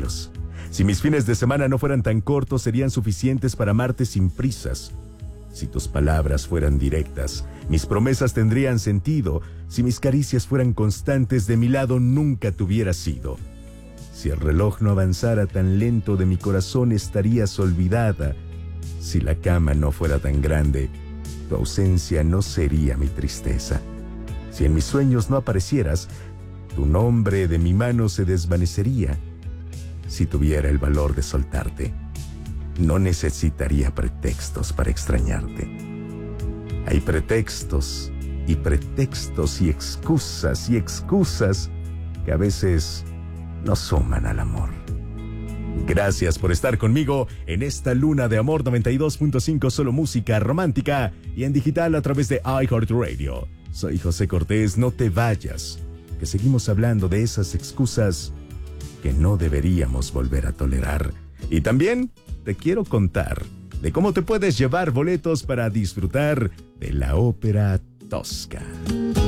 ellos. Si mis fines de semana no fueran tan cortos, serían suficientes para amarte sin prisas. Si tus palabras fueran directas, mis promesas tendrían sentido. Si mis caricias fueran constantes, de mi lado nunca te hubieras sido. Si el reloj no avanzara tan lento, de mi corazón estarías olvidada. Si la cama no fuera tan grande, tu ausencia no sería mi tristeza. Si en mis sueños no aparecieras, tu nombre de mi mano se desvanecería. Si tuviera el valor de soltarte, no necesitaría pretextos para extrañarte. Hay pretextos y excusas que a veces no suman al amor. Gracias por estar conmigo en esta luna de amor. 92.5, solo música romántica y en digital a través de iHeartRadio. Soy José Cortés, no te vayas, que seguimos hablando de esas excusas que no deberíamos volver a tolerar. Y también te quiero contar de cómo te puedes llevar boletos para disfrutar de la Ópera Tosca.